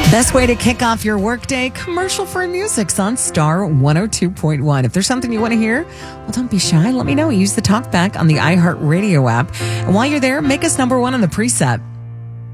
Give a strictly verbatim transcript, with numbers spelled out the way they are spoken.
Best way to kick off your workday, commercial-free music's on Star one oh two point one. If there's something you want to hear, well, don't be shy. Let me know. Use the talkback on the iHeartRadio app. And while you're there, make us number one on the preset.